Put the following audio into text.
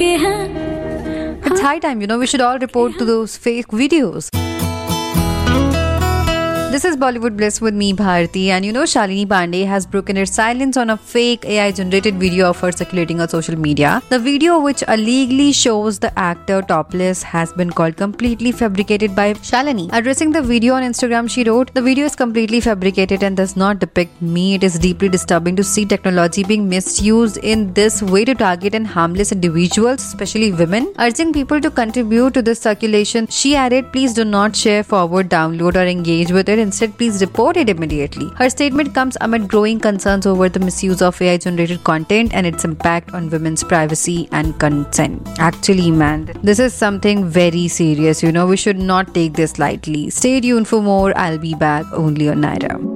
It's high time, we should all report to those fake videos. This is Bollywood Bliss with me, Bharti, and Shalini Pandey has broken her silence on a fake AI-generated video of her circulating on social media. The video, which allegedly shows the actor topless, has been called completely fabricated by Shalini. Addressing the video on Instagram, she wrote, "The video is completely fabricated and does not depict me. It is deeply disturbing to see technology being misused in this way to target and harmless individuals, especially women. Urging people to contribute to this circulation," she added, "Please do not share, forward, download, or engage with it. Instead, please report it immediately." Her statement comes amid growing concerns over the misuse of AI-generated content and its impact on women's privacy and consent. Actually, man, this is something very serious. We should not take this lightly. Stay tuned for more. I'll be back only on Naira.